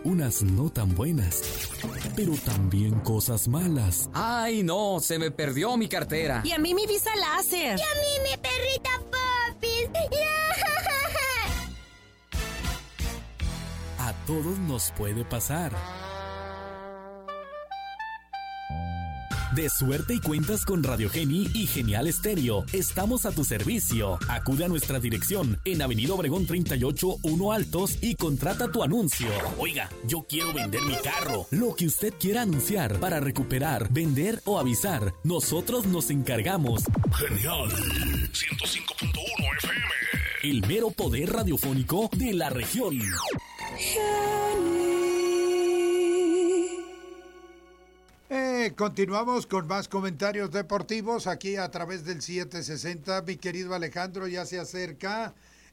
unas no tan buenas, pero también cosas malas. ¡Ay, no! Se me perdió mi cartera. Y a mí mi visa láser. Y a mí mi perrita Popis. A todos nos puede pasar. De suerte y cuentas con Radio Geni y Genial Estéreo. Estamos a tu servicio. Acude a nuestra dirección en Avenida Obregón 38, 1 Altos y contrata tu anuncio. Oiga, yo quiero vender mi carro. Lo que usted quiera anunciar para recuperar, vender o avisar, nosotros nos encargamos. Genial 105.1 FM. El mero poder radiofónico de la región. Continuamos con más comentarios deportivos aquí a través del 760. Mi querido Alejandro, ya se acerca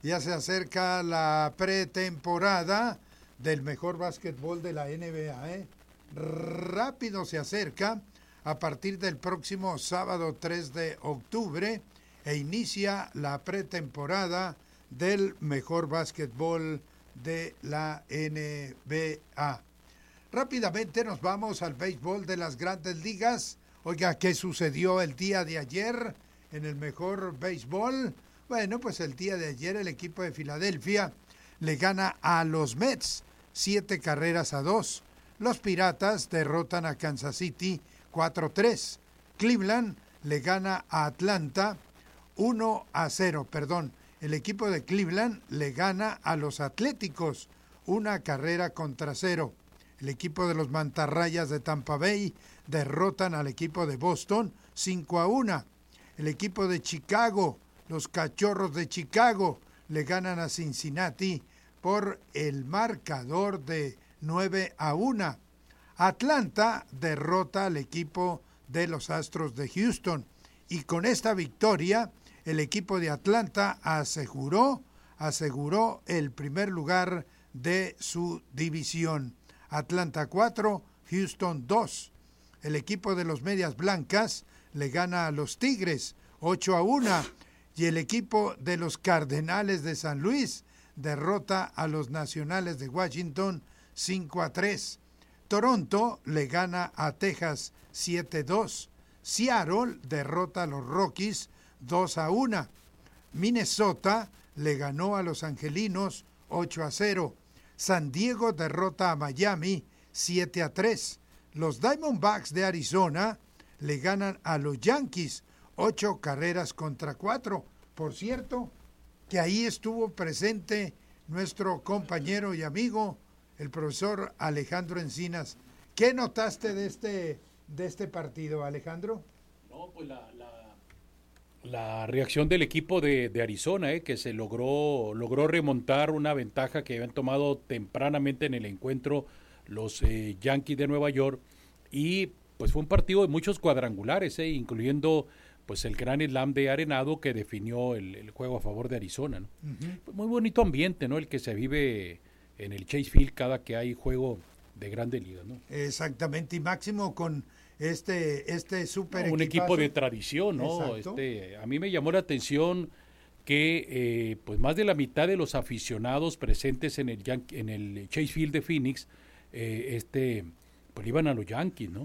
la pretemporada del mejor básquetbol de la NBA. Rápido se acerca a partir del próximo sábado 3 de octubre e inicia la pretemporada del mejor básquetbol de la NBA. Rápidamente nos vamos al béisbol de las Grandes Ligas. Oiga, ¿qué sucedió el día de ayer en el mejor béisbol? Bueno, pues el día de ayer el equipo de Filadelfia le gana a los Mets 7-2. Los Piratas derrotan a Kansas City 4-3. Cleveland le gana a Atlanta 1-0. El equipo de Cleveland le gana a los Atléticos 1-0. El equipo de los Mantarrayas de Tampa Bay derrotan al equipo de Boston 5-1. El equipo de Chicago, los Cachorros de Chicago, le ganan a Cincinnati por el marcador de 9-1. Atlanta derrota al equipo de los Astros de Houston. Y con esta victoria, el equipo de Atlanta aseguró el primer lugar de su división. Atlanta 4, Houston 2. El equipo de los Medias Blancas le gana a los Tigres 8-1 y el equipo de los Cardenales de San Luis derrota a los Nacionales de Washington 5-3. Toronto le gana a Texas 7-2. Seattle derrota a los Rockies 2-1. Minnesota le ganó a los Angelinos 8-0. San Diego derrota a Miami 7-3. Los Diamondbacks de Arizona le ganan a los Yankees 8-4. Por cierto, que ahí estuvo presente nuestro compañero y amigo, el profesor Alejandro Encinas. ¿Qué notaste de este partido, Alejandro? No, pues la reacción del equipo de Arizona, que se logró remontar una ventaja que habían tomado tempranamente en el encuentro los Yankees de Nueva York, y pues fue un partido de muchos cuadrangulares, incluyendo pues el gran slam de Arenado que definió el juego a favor de Arizona, ¿no? Uh-huh. Muy bonito ambiente, ¿no? El que se vive en el Chase Field cada que hay juego de Grandes Ligas, ¿no? Exactamente, y máximo con este super un equipo de tradición, ¿no? A mí me llamó la atención que pues más de la mitad de los aficionados presentes en el Chase Field de Phoenix pues iban a los Yankees, ¿no?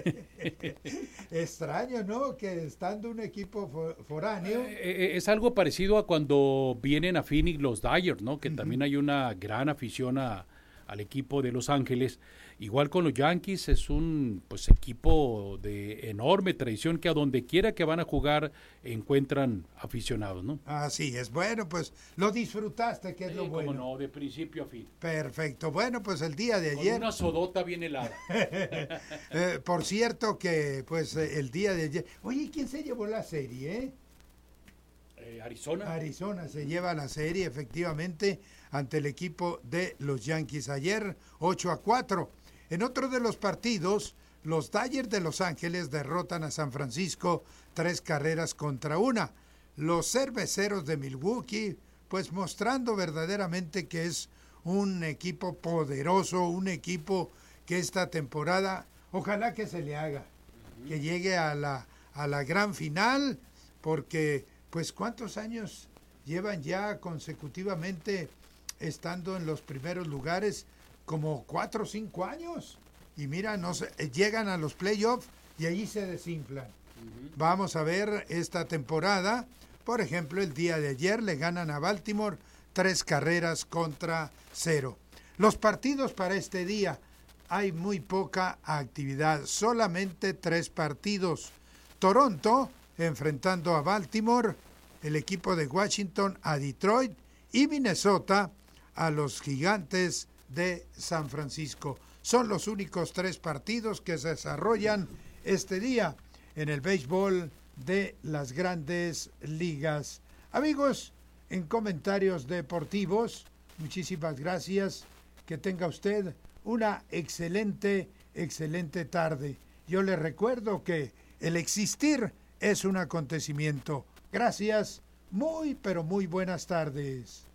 Extraño, ¿no? Que estando un equipo foráneo. Es algo parecido a cuando vienen a Phoenix los Dodgers, ¿no? Que también hay una gran afición al equipo de Los Ángeles. Igual con los Yankees, es un equipo de enorme tradición que a donde quiera que van a jugar encuentran aficionados, ¿no? Así es. Bueno, pues lo disfrutaste, que es lo bueno. No, de principio a fin. Perfecto. Bueno, pues el día de ayer. Con una sodota bien helada. Por cierto que, pues, el día de ayer. Oye, ¿quién se llevó la serie, Arizona. Arizona se lleva la serie, efectivamente, ante el equipo de los Yankees. Ayer, 8-4. En otro de los partidos, los Dodgers de Los Ángeles derrotan a San Francisco 3-1. Los Cerveceros de Milwaukee, pues mostrando verdaderamente que es un equipo poderoso, un equipo que esta temporada, ojalá que se le haga, que llegue a la gran final, porque pues ¿cuántos años llevan ya consecutivamente estando en los primeros lugares? como 4 o 5 años. Y mira, no sé, llegan a los playoffs y allí se desinflan. Vamos a ver esta temporada. Por ejemplo, el día de ayer le ganan a Baltimore 3-0. Los partidos para este día, hay muy poca actividad, solamente 3 partidos. Toronto enfrentando a Baltimore, el equipo de Washington a Detroit y Minnesota a los Gigantes de San Francisco. Son los únicos 3 partidos que se desarrollan este día en el béisbol de las Grandes Ligas. Amigos, en comentarios deportivos, muchísimas gracias. Que tenga usted una excelente tarde. Yo le recuerdo que el existir es un acontecimiento. Gracias, muy pero muy buenas tardes.